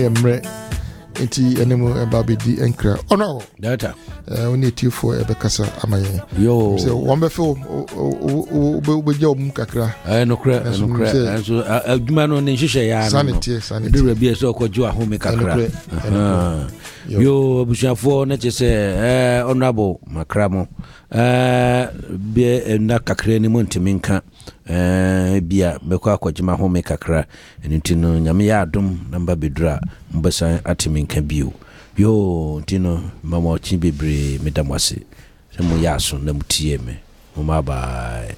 Emre enti enemu babedi enkra ono data oni tifo ebekasa amaye yo so won be feel obeje om kakra no kra so adwuma no ne nhihye ya no sanity de rabi eso okoju ahome kakra yo bushafo na chese honorable makramo be na kakra ni montiminka bia mekwa akojima home kakra entino nyame ya adom namba bedura mbasa atiminka bio yo ntino mama ochi bebre medamwase semo yaso na mutie me mama bye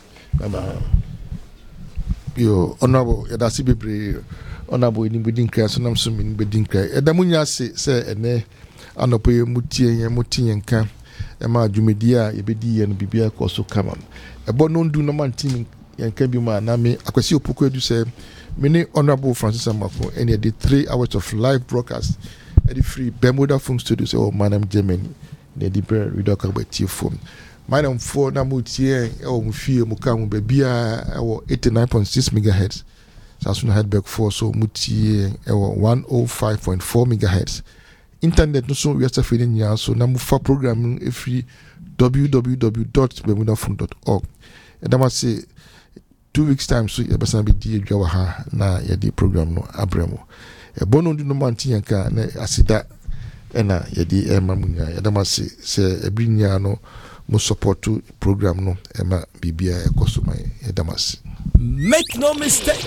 yo honorable yadasi bebre honorable ni bedin kra so nam so mi bedin kra edamunya se ene anopoye mutie nka ema adwumedi a yebedi ye no bibia koso kama ebo no ndu no mantimi yanka bi ma na me akwasi opoku edu se mini honorable Francis Amako and he did 3 hours of live broadcast at the free Bermuda Film Studios or Manam Germany the deeper redoka by phone Manam 4 na mutie mfie muka mu bebia 89.6 megahertz so na headback 4 so mutie 105.4 megahertz internet no so we are feeling ya so na mu fa program free www.bermudafilm.org and that must say 2 weeks time so you better be die dwa ha na ye di program no abramo e bono ndu no manti yanka na asida na ye di mamunya ya dama se ebrinya no mo support program no e ma bibia e kosoma ye dama. Make no mistake.